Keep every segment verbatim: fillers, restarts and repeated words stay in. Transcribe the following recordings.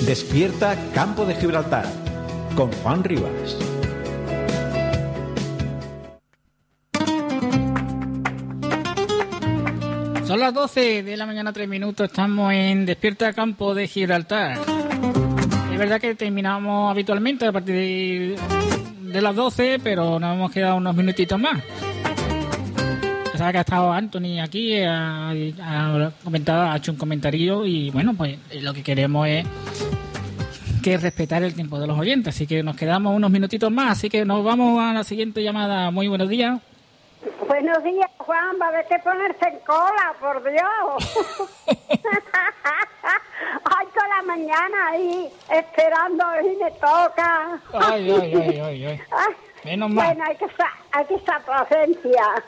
Despierta Campo de Gibraltar con Juan Rivas. Son las doce de la mañana, tres minutos. Estamos en Despierta Campo de Gibraltar. Es verdad que terminamos habitualmente a partir de, de las doce, pero nos hemos quedado unos minutitos más. Sabes que ha estado Anthony aquí, ha, ha comentado, ha hecho un comentario y bueno, pues lo que queremos es que respetar el tiempo de los oyentes, así que nos quedamos unos minutitos más, así que nos vamos a la siguiente llamada. Muy buenos días. Buenos días, Juan, va a haber que ponerse en cola, por Dios. Ay, toda la mañana ahí esperando a ver si me toca. Ay, ay, ay, ay, ay. Ay, menos mal. Bueno, hay que estar, hay que estar paciencia.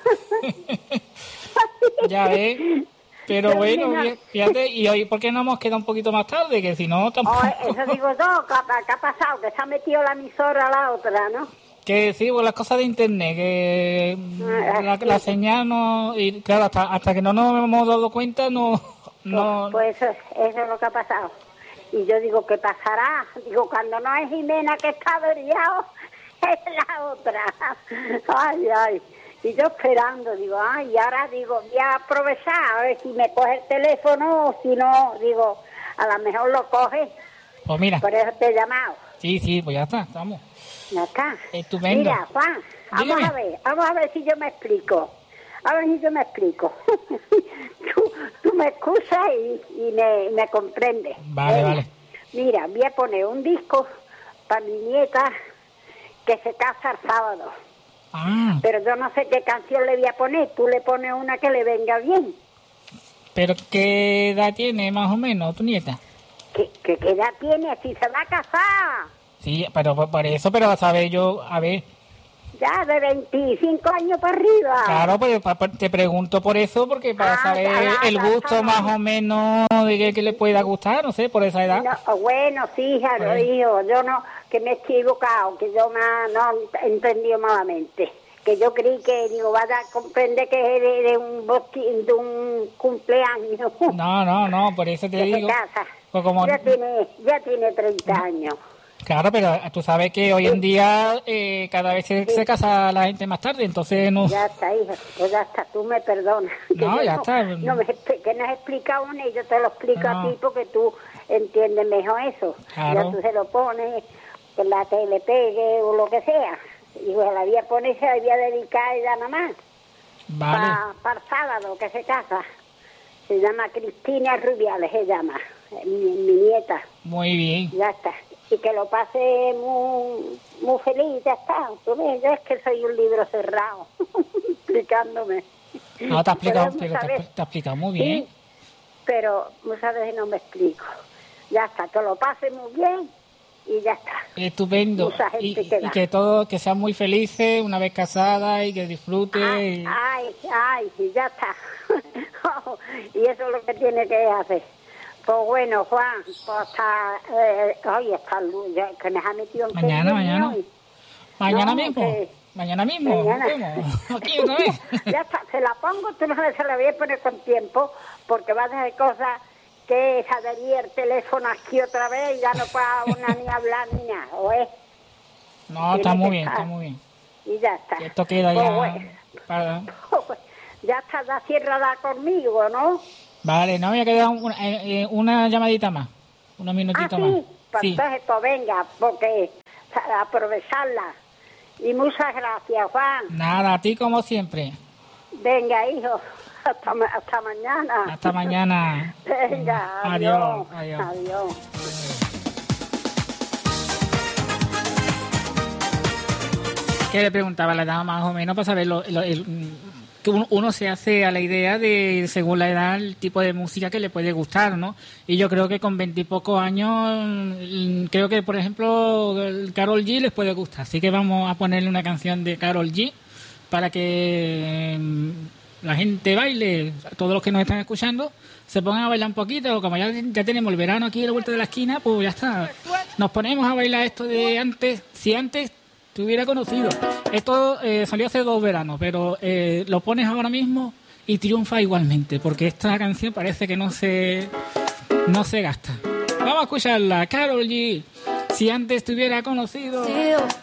Ya ves. Pero Pero bueno, mira, fíjate, y hoy, ¿por qué no hemos quedado un poquito más tarde? Que si no, tampoco... oh, eso digo yo, ¿qué, ha- qué ha pasado? Que se ha metido la emisora a la otra, ¿no? Que sí, pues las cosas de internet, que la, la señal no... Y claro, hasta, hasta que no nos hemos dado cuenta, no... no Pues eso, es- eso es lo que ha pasado. Y yo digo, ¿qué pasará? Digo, cuando no es Jimena que está averiado, es la otra. Ay, ay. Y yo esperando, digo, ay, y ahora digo, voy a aprovechar a ver si me coge el teléfono o si no, digo, a lo mejor lo coge. Pues mira, Por eso te he llamado. sí, sí, pues ya está, estamos. Ya está. Estupendo. Mira, Juan, vamos Dígame. a ver, vamos a ver si yo me explico. A ver si yo me explico. tú, tú me excusas y, y me, me comprendes. Vale, ¿eh? vale. Mira, voy a poner un disco para mi nieta que se casa el sábado. Ah, Pero yo no sé qué canción le voy a poner. Tú le pones una que le venga bien. pero ¿qué edad tiene más o menos tu nieta? ¿Qué, qué, qué edad tiene? Si se va a casar. Sí, pero por, por eso, pero a saber yo, a ver, Ya de veinticinco años para arriba. claro, pues pa- pa- te pregunto por eso, porque para Ah, saber ya, el ya, gusto ya. más o menos de que, que le pueda gustar, no sé, por esa edad. No, bueno, sí, hija, lo Pues- digo, yo no, que me he equivocado, que yo me, no he entendido malamente. Que yo creí que, digo, vaya a comprender que es de, de un botín, de un cumpleaños. No, no, no, por eso te que se digo. casa. Pues como, Ya tiene, ya tiene treinta años. claro, pero tú sabes que hoy en día eh, cada vez se, se casa la gente más tarde, entonces no... Ya está, hija, pues ya está, tú me perdonas. Que No, yo ya está. No me, expli- que no has explicado una y yo te lo explico No. a ti porque tú entiendes mejor eso. Claro. Ya tú se lo pones, que la tele pegue o lo que sea. Y pues la voy a poner, se la voy a dedicar a ella nada más. Vale, Para el sábado que se casa. Se llama Cristina Rubiales, se llama, mi, mi nieta. muy bien. Ya está. Y que lo pase muy, muy feliz, ya está. Tú ves, yo es que soy un libro cerrado, explicándome. No, te ha explicado, Pero pero muchas te, ha- veces- te ha explicado muy bien. Sí, pero muchas veces no me explico. Ya está, que lo pase muy bien y ya está. Estupendo. Mucha gente Y, que y da. que todos, que sean muy felices una vez casadas y que disfruten. Ay, y- ay, ay, y ya está. Y eso es lo que tiene que hacer. Pues bueno, Juan, pues hasta... Eh, ay, hasta luz, ya, que me ha metido en Mañana, serio mañana. hoy. Mañana No, mismo. que- Mañana mismo. Mañana. ¿Cómo? Aquí otra vez. Ya está, se la pongo, tú no se la voy a poner con tiempo, porque va a hacer cosas que se avería el teléfono aquí otra vez y ya no puedo una ni hablar ni nada, ¿o es? No, está Tiene muy que bien, estar. está muy bien. Y ya está. Y esto queda Pues ya bueno, para... pues ya está la cerrada conmigo, ¿no? Vale, no, me ha quedado una, eh, eh, una llamadita más. Unos Ah, minutitos sí, más. pues Sí. entonces, pues venga, porque para aprovecharla. Y muchas gracias, Juan. Nada, a ti como siempre. Venga, hijo, hasta, ma- hasta mañana. Hasta mañana. Venga, Adiós, adiós. adiós. Adiós. Que le preguntaba la edad más o menos para saber lo, lo- el- que uno, uno se hace a la idea de, según la edad, el tipo de música que le puede gustar, ¿no? Y yo creo que con veintipocos años, mm, creo que, por ejemplo, el Karol G les puede gustar. Así que vamos a ponerle una canción de Karol G para que mm, la gente baile, todos los que nos están escuchando, se pongan a bailar un poquito. Como ya, ya tenemos el verano aquí a la vuelta de la esquina, pues ya está. Nos ponemos a bailar esto de antes, si antes te hubiera conocido. Esto eh, salió hace dos veranos, pero eh, lo pones ahora mismo y triunfa igualmente, porque esta canción parece que no se no se gasta. Vamos a escucharla. Karol G. Si antes te hubiera conocido. Tío.